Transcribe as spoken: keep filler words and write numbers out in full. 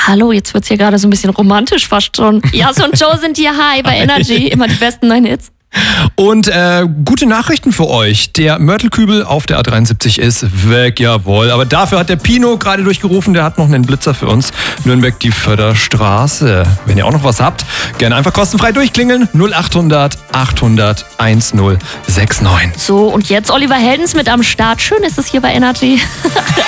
Hallo, jetzt wird's hier gerade so ein bisschen romantisch fast schon. Jas und Joe sind hier, hi, bei Energy. Immer die besten neuen Hits. Und äh, gute Nachrichten für euch. Der Mörtelkübel auf der A dreiundsiebzig ist weg, jawohl. Aber dafür hat der Pino gerade durchgerufen, der hat noch einen Blitzer für uns. Nürnberg, die Förderstraße. Wenn ihr auch noch was habt, gerne einfach kostenfrei durchklingeln. null achthundert achthundert1069. So, und jetzt Oliver Heldens mit am Start. Schön ist es hier bei Energy.